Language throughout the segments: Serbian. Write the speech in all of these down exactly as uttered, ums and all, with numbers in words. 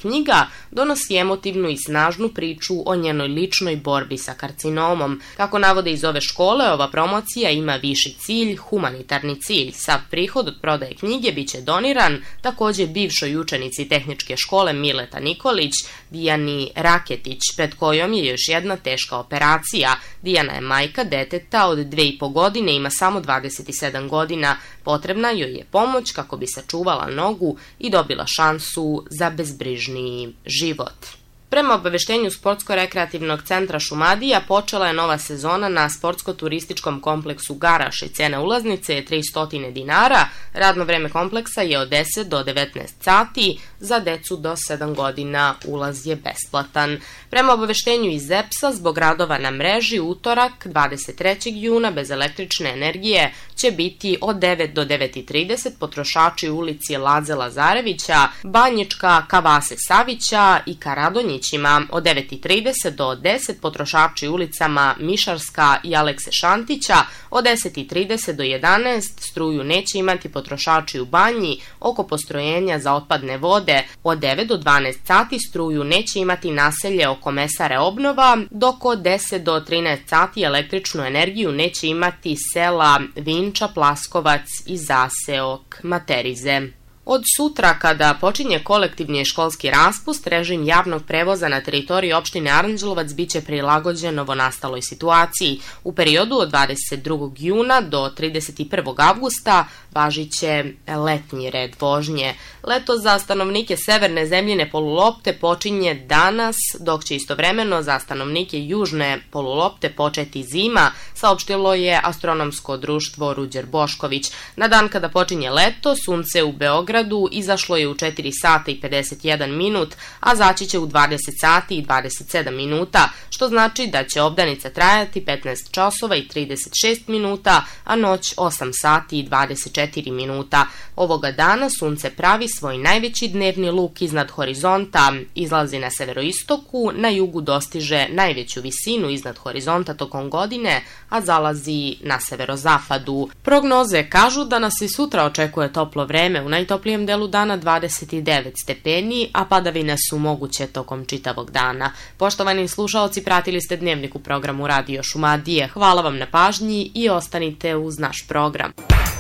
knjiga donosi emotivnu i snažnu priču o njenoj ličnoj borbi sa karcinomom. Kako navode iz ove škole, ova promocija ima viši cilj, humanitarni cilj. Sav prihod od prodaje knjige biće doniran takođe bivšoj učenici tehničke škole Mileta Nikolić, Dijani Raketić, pred kojom je još jedna teška operacija. Dijana je majka deteta od dve i po godine, ima samo dvadeset sedam godina. Potrebna joj je pomoć kako bi sačuvala nogu i dobila šansu za bezbrižniji život. Prema obaveštenju Sportsko-rekreativnog centra Šumadija, počela je nova sezona na sportsko-turističkom kompleksu Garaš i cena ulaznice je tristo dinara. Radno vreme kompleksa je od deset do devetnaest sati, za decu do sedam godina ulaz je besplatan. Prema obaveštenju iz E P S-a, zbog radova na mreži, utorak dvadeset trećeg juna bez električne energije će biti od devet do devet i trideset potrošači u ulici Laze Lazarevića, Banjička, Kavase Savića i Karadonjić, od devet i trideset do deset potrošači ulicama Mišarska i Alekse Šantića, od deset i trideset do jedanaest struju neće imati potrošači u Banji oko postrojenja za otpadne vode, od devet do dvanaest sati struju neće imati naselje oko Mesare Obnova, dok od deset do trinaest sati električnu energiju neće imati sela Vinča, Plaskovac i zaseok Materize. Od sutra, kada počinje kolektivni školski raspust, režim javnog prevoza na teritoriji opštine Aranđelovac biće prilagođen novonastaloj situaciji. U periodu od dvadeset drugog juna do trideset prvog avgusta važiće letnji red vožnje. Leto za stanovnike severne zemljine polulopte počinje danas, dok će istovremeno za stanovnike južne polulopte početi zima, saopštilo je astronomsko društvo Ruđer Bošković. Na dan kada počinje leto, sunce u Beogradu izašlo je u četiri sata i pedeset jedan minut, a zaći će u dvadeset sati i dvadeset sedam minuta, što znači da će obdanica trajati petnaest časova i trideset šest minuta, a noć osam sati i dvadeset četiri minuta. Ovoga dana sunce pravi svoj najveći dnevni luk iznad horizonta, izlazi na severoistoku, na jugu dostiže najveću visinu iznad horizonta tokom godine, a zalazi na severozapadu. Prognoze kažu da nas i sutra očekuje toplo vreme, u najtoplijem delu dana dvadeset devet stepeni, a padavine su moguće tokom čitavog dana. Poštovani slušaoci, pratili ste Dnevnik u programu Radio Šumadije. Hvala vam na pažnji i ostanite uz naš program.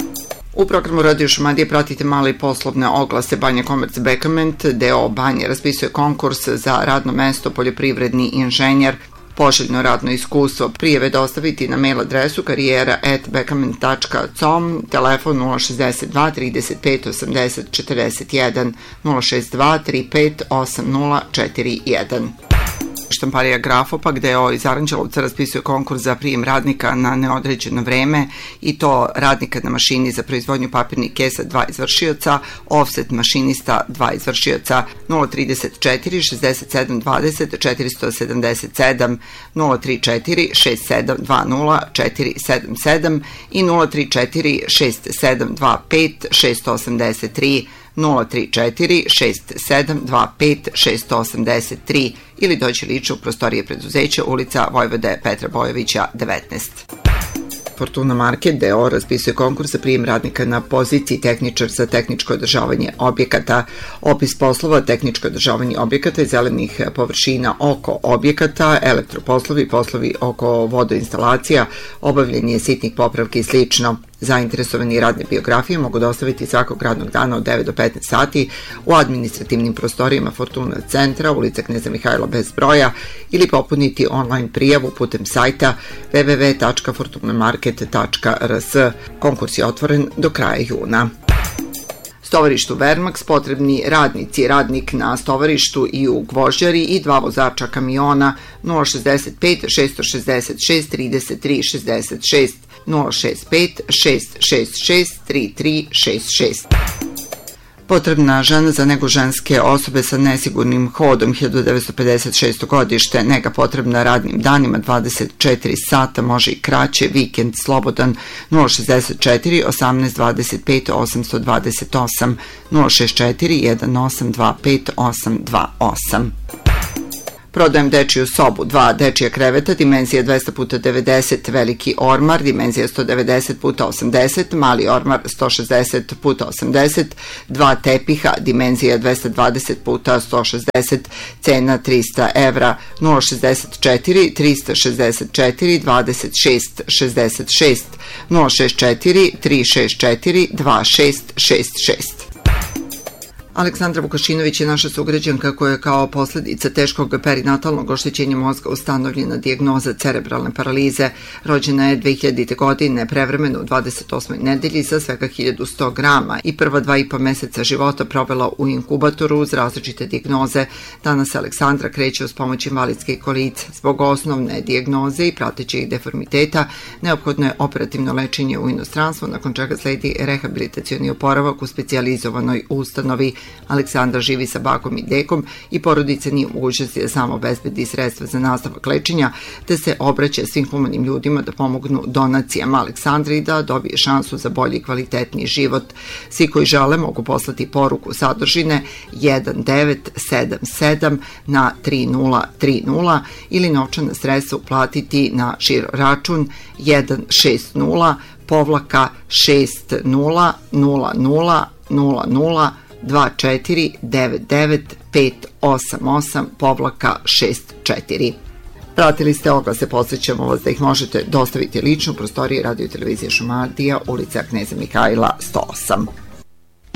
U programu Radio Šumadije pratite male i poslovne oglase. Banja Komerc Bekament, D O Banje, raspisuje konkurs za radno mesto poljoprivredni inženjer. Poželjno radno iskustvo. Prijave dostaviti na mail adresu karijera at bekament tačka com, telefon nula šezdeset dva trideset pet osamdeset četrdeset jedan, nula šezdeset dva trideset pet osamdeset nula četiri jedan. Štamparija Grafopa, gde o iz Aranđelovca raspisuje konkurs za prijem radnika na neodređeno vreme, i to radnika na mašini za proizvodnju papirnih kesa dva izvršioca, offset mašinista dva izvršioca. Nula trideset četiri šezdeset sedam dvadeset četiristo sedamdeset sedam, nula tri četiri šest sedam dva nula četiri sedam sedam i nula tri četiri šest sedam dva pet šest osam tri, nula tri četiri šest sedam dva pet šest osam tri ili dođi lično u prostorije preduzeća, ulica Vojvode Petra Bojovića devetnaest. Fortuna Market D O raspisuje konkurs za prijem radnika na poziciji tehničar za tehničko održavanje objekata. Opis poslova: tehničko održavanje objekata i zelenih površina oko objekata, elektroposlovi, poslovi oko vodoinstalacija, obavljanje sitnih popravki i slično. Zainteresovani radne biografije mogu dostaviti svakog radnog dana od devet do petnaest sati u administrativnim prostorijama Fortuna centra, ulica Kneza Mihajla bez broja, ili popuniti online prijavu putem sajta w w w tačka fortuna market tačka r s. Konkurs je otvoren do kraja juna. Stovarištu Vermax potrebni radnici, radnik na stovarištu i u gvožđari i dva vozača kamiona. Nula šezdeset pet šest šezdeset šest trideset tri šezdeset šest, nula šezdeset pet šest šest šest tri tri šest šest. Potrebna žena za negu ženske osobe sa nesigurnim hodom, hiljadu devetsto pedeset šesto godište, nega potrebna radnim danima, dvadeset četiri sata, može i kraće, vikend slobodan. Nula šezdeset četiri osamnaest dvadeset pet osamsto dvadeset osam, nula šezdeset četiri jedan osam dva pet osam dva osam. Prodajem dečiju sobu, dva dečija kreveta, dimenzija dvesta puta devedeset, veliki ormar, dimenzija sto devedeset puta osamdeset, mali ormar sto šezdeset puta osamdeset, dva tepiha, dimenzija dvesta dvadeset puta sto šezdeset, cena trista evra, nula šezdeset četiri, trista šezdeset četiri, dvadeset šest šezdeset šest, nula šezdeset četiri, tri šest četiri, dva šest šest šest. Aleksandra Vukašinović je naša sugrađanka koja je kao posledica teškog perinatalnog oštećenja mozga ustanovljena dijagnoza cerebralne paralize. Rođena je dve hiljadite. godine, prevremeno u dvadeset osmoj nedelji sa svega hiljadu sto grama i prva dva i po meseca života provela u inkubatoru uz različite dijagnoze. Danas Aleksandra kreće uz pomoć invalidske kolice. Zbog osnovne dijagnoze i pratećih deformiteta neophodno je operativno lečenje u inostranstvu, nakon čega sledi rehabilitacioni oporavak u specijalizovanoj ustanovi. Aleksandra živi sa bakom i dekom i porodica nije u mogućnosti da samo obezbedi sredstva za nastavak lečenja, te se obraća svim humanim ljudima da pomognu donacijama Aleksandri i da dobije šansu za bolji i kvalitetniji život. Svi koji žele mogu poslati poruku sadržine jedan devet sedam sedam na tri nula tri nula ili novčana sredstva uplatiti na žiro račun jedan šest nula povlaka šest nula nula nula nula nula dva četiri devet devet pet osam osam povlaka šest četiri. Pratili ste oglase, podsjećamo vas da ih možete dostaviti lično u prostoriji Radio televizije Šumadija, ulica Kneza Mihajla sto osam.